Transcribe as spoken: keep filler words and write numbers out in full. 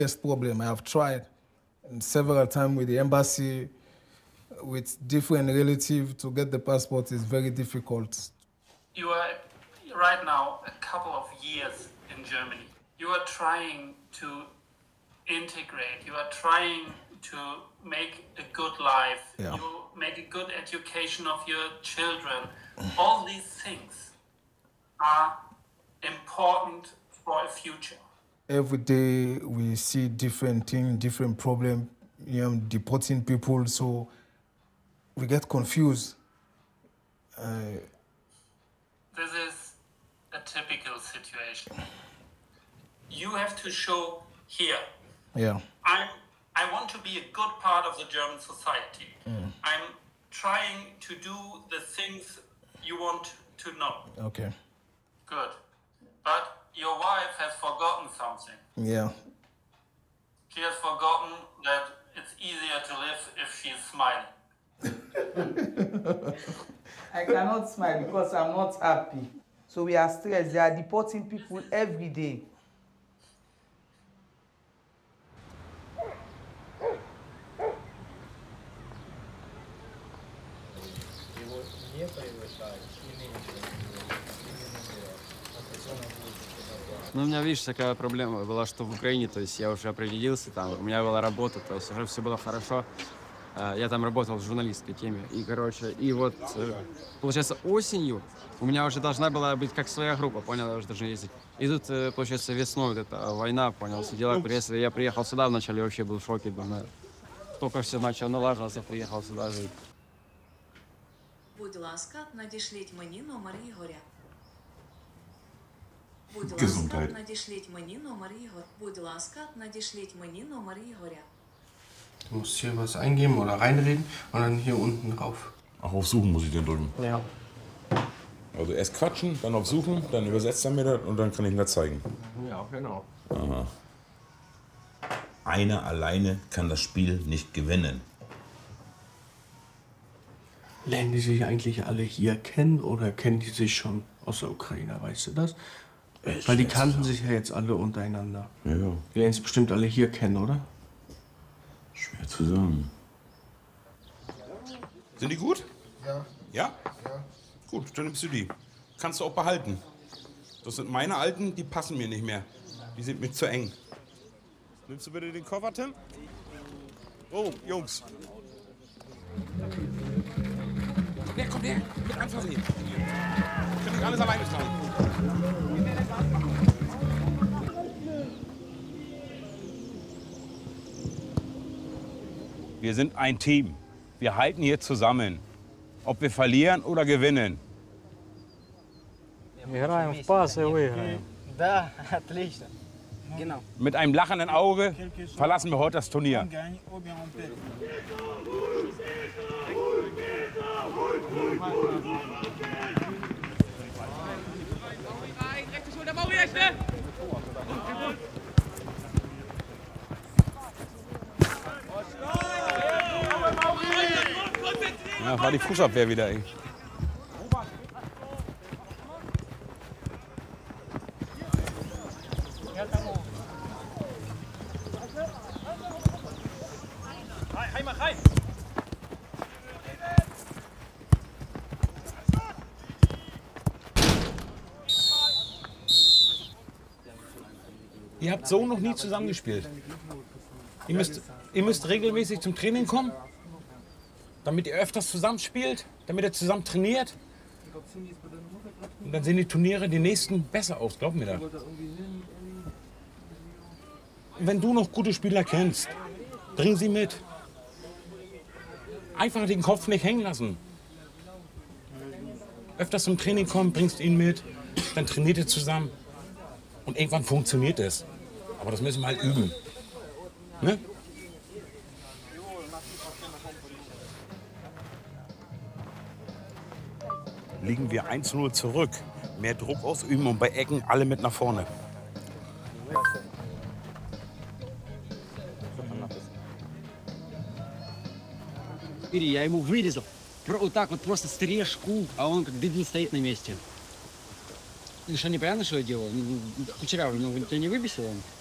biggest problem. I have tried several times with the embassy, with different relatives to get the passport is very difficult. You are right now a couple of years in Germany. You are trying to integrate. You are trying to make a good life. Yeah. You make a good education of your children. All these things are important for a future. Every day we see different things, different problems, you know, deporting people, so we get confused. Uh, this is a typical situation. You have to show here. Yeah. I'm, I want to be a good part of the German society. Mm. I'm trying to do the things you want to know. Okay. Good. But your wife has forgotten something. Yeah. She has forgotten that it's easier to live if she's smiling. I cannot smile because I'm not happy. So we are stressed. They are deporting people every day. Ну, у меня, видишь, такая проблема была, что в Украине, то есть я уже определился, там, у меня была работа, то есть уже все было хорошо. Я там работал в журналистской теме, и, короче, и вот, получается, осенью у меня уже должна была быть как своя группа, понял, я уже должен ездить. И тут, получается, весной вот эта война, понял, все дела, я приехал сюда, вначале вообще был в шоке, думаю, только все начало налаживаться, я приехал сюда жить. Будь ласка, надішліть мені номер Ігоря. Будь Gesundheit. ласка, надішліть мені номер Ігоря. Будь ласка, надішліть мені номер Ігоря. Du musst hier was eingeben oder reinreden und dann hier unten rauf. Ach, auf Suchen muss ich den drücken. Ja. Also erst quatschen, dann auf Suchen, dann übersetzt er mir das und dann kann ich ihm das zeigen. Ja, genau. Aha. Einer alleine kann das Spiel nicht gewinnen. Lernen die sich eigentlich alle hier kennen oder kennen die sich schon aus der Ukraine, weißt du das? Ist Weil die jetzt kannten so. sich ja jetzt alle untereinander. Ja, Die lernen sich bestimmt alle hier kennen, oder? schwer zu sagen. Sind die gut? Ja. Ja? Ja. Gut, dann nimmst du die. Kannst du auch behalten. Das sind meine alten, die passen mir nicht mehr. Die sind mir zu eng. Nimmst du bitte den Koffer, Tim? Oh, Jungs. Komm her, komm her. Mit anfassen. Ich kann nicht alles alleine tragen. Wir sind ein Team. Wir halten hier zusammen. Ob wir verlieren oder gewinnen. Играем в пас и выиграем. Да, отлично. Genau. Mit einem lachenden Auge verlassen wir heute das Turnier. Ja, war die Fußabwehr wieder, ey. Ihr habt so noch nie zusammengespielt. Ihr müsst, ihr müsst regelmäßig zum Training kommen, damit ihr öfters zusammenspielt, damit ihr zusammen trainiert. Und dann sehen die Turniere die nächsten besser aus, glaub mir das. Und wenn du noch gute Spieler kennst, bring sie mit. Einfach den Kopf nicht hängen lassen. Öfters zum Training kommen, bringst ihn mit, dann trainiert ihr zusammen. Und irgendwann funktioniert es. Aber das müssen wir halt üben. Ne? Liegen wir eins zu null zurück. Mehr Druck ausüben und bei Ecken alle mit nach vorne. Я ему вырезал. Вот так вот просто стрижку, а он как дебил стоит на месте. Ты что, непонятно, что я делал? Кучерявый, ну, тебя не выбесил он?